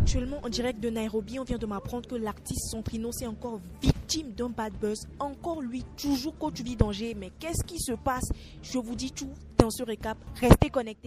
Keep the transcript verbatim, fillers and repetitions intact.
Actuellement en direct de Nairobi, on vient de m'apprendre que l'artiste Centrino est encore victime d'un bad buzz. Encore lui, toujours coach du danger. Mais qu'est-ce qui se passe? Je vous dis tout dans ce récap. Restez connectés.